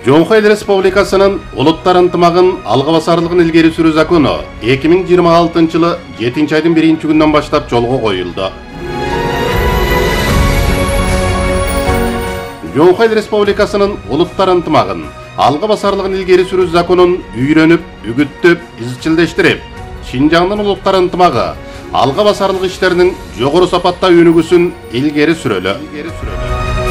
Жоңхой Республикасынын улуттар ынтымагын алга басарлыгын илгери сүрүү закону 2026 жылы 7-айдын 1-күнүнөн баштап жолго коюлду. Жоңхой Республикасынын улуттар ынтымагын алга басарлыгын илгери сүрүү законун үйрөнүп, үгүттөп, изчилдештирип, Шинжаңдын улуттар ынтымагы алга басарлык иштеринин жогору сапатта өнүгүүсүн илгери сүрөлү.